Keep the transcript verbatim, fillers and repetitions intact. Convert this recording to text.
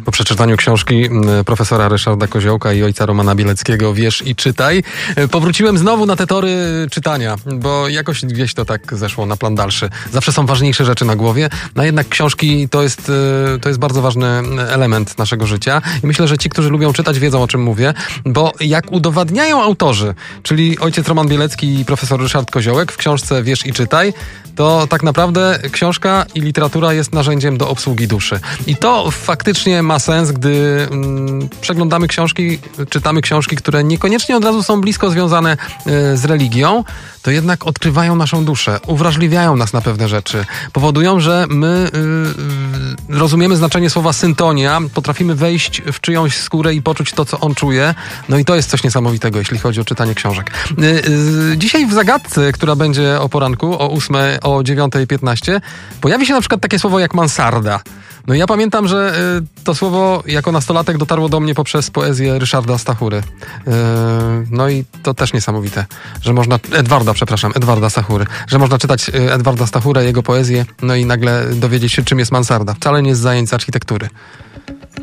Po przeczytaniu książki profesora Ryszarda Koziołka i ojca Romana Bieleckiego Wierz i czytaj, powróciłem znowu na te tory czytania, bo jakoś gdzieś to tak zeszło na plan dalszy. Zawsze są ważniejsze rzeczy na głowie, no jednak książki to jest, to jest bardzo ważny element naszego życia i myślę, że ci, którzy lubią czytać, wiedzą, o czym mówię, bo jak udowadniają autorzy, czyli ojciec Roman Bielecki i profesor Ryszard Koziołek w książce Wierz i czytaj, to tak naprawdę książka i literatura jest narzędziem do obsługi duszy. I to faktycznie ma sens, gdy mm, przeglądamy książki, czytamy książki, które niekoniecznie od razu są blisko związane y, z religią, to jednak odkrywają naszą duszę, uwrażliwiają nas na pewne rzeczy, powodują, że my y, y, rozumiemy znaczenie słowa syntonia, potrafimy wejść w czyjąś skórę i poczuć to, co on czuje. No i to jest coś niesamowitego, jeśli chodzi o czytanie książek. Y, y, dzisiaj w zagadce, która będzie o poranku, o ósmej, o dziewiątej piętnaście, pojawi się na przykład takie słowo jak mansarda. No i ja pamiętam, że y, to słowo jako nastolatek dotarło do mnie poprzez poezję Ryszarda Stachury. Y, no i to też niesamowite, że można... Edwarda, przepraszam, Edwarda Stachury. Że można czytać y, Edwarda Stachurę, jego poezję, no i nagle dowiedzieć się, czym jest mansarda. Wcale nie z zajęć z architektury.